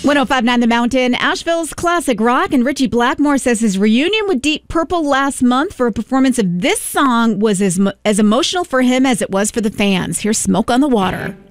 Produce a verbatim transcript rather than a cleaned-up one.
one oh five point nine The Mountain, Asheville's classic rock, and Richie Blackmore says his reunion with Deep Purple last month for a performance of this song was as, as emotional for him as it was for the fans. Here's Smoke on the Water.